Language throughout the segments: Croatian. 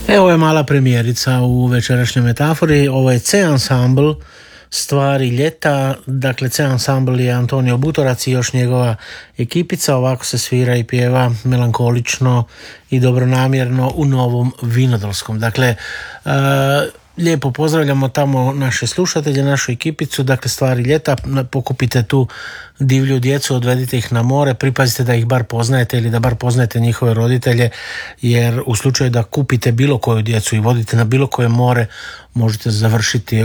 Evo je mala premijerica u večerašnjoj metafori. Ovo je C-Ensemble, Stvari ljeta. Dakle, C-Ensemble je Antonio Butorac i još njegova ekipica. Ovako se svira i pjeva melankolično i dobronamjerno u Novom Vinodolskom. Dakle, lijepo pozdravljamo tamo naše slušatelje, našu ekipicu. Dakle, Stvari ljeta, pokupite tu divlju djecu, odvedite ih na more, pripazite da ih bar poznajete ili da bar poznajete njihove roditelje, jer u slučaju da kupite bilo koju djecu i vodite na bilo koje more, možete završiti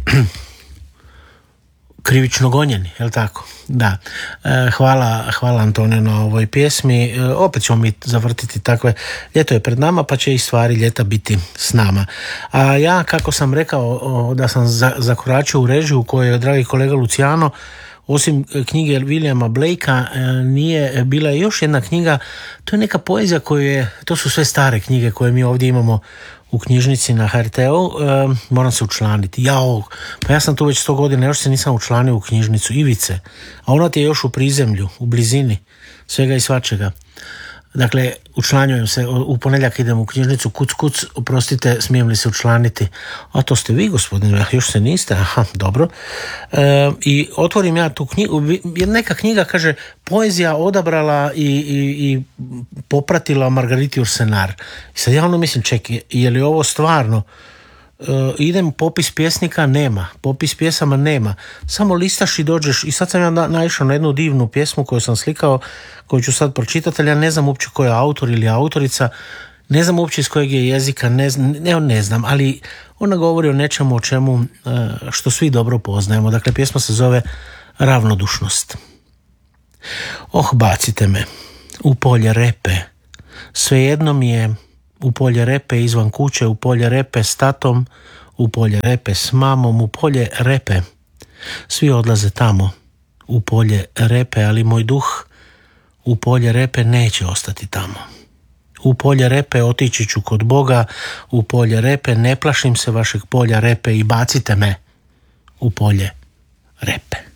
krivično gonjeni, je li tako? Da. Hvala Antoniju na ovoj pjesmi. Opet ćemo mi zavrtiti takve. Ljeto je pred nama, pa će i Stvari ljeta biti s nama. A ja, kako sam rekao da sam zakoračio u režiju u kojoj je dragi kolega Luciano, osim knjige Williama Blakea, nije bila još jedna knjiga. To je neka poezija to su sve stare knjige koje mi ovdje imamo u knjižnici na HRT-u. Moram se učlaniti. Pa ja sam tu već 100 godina, još se nisam učlanio u knjižnicu Ivice, a ona ti je još u prizemlju, u blizini svega i svačega. Dakle, učlanjujem se, u ponedjeljak idem u knjižnicu, kuc, oprostite, smijem li se učlaniti? A to ste vi, gospodine, još se niste? Aha, dobro. I otvorim ja tu knjigu, neka knjiga kaže poezija odabrala i popratila Margariti Ursenar. I sad ja mislim, čekaj, je li ovo stvarno? Idem, popis pjesnika nema, popis pjesama nema, samo listaš i dođeš. I sad sam ja naišao na jednu divnu pjesmu koju sam slikao, koju ću sad pročitati, ali ja ne znam uopće ko je autor ili autorica, ne znam uopće iz kojeg je jezika, ne znam, ali ona govori o nečemu o čemu što svi dobro poznajemo. Dakle, pjesma se zove Ravnodušnost. Bacite me u polje repe, svejedno mi je, u polje repe izvan kuće, u polje repe s tatom, u polje repe s mamom, u polje repe. Svi odlaze tamo, u polje repe, ali moj duh u polje repe neće ostati tamo. U polje repe otići ću kod Boga, u polje repe ne plašim se vašeg polja repe i bacite me u polje repe.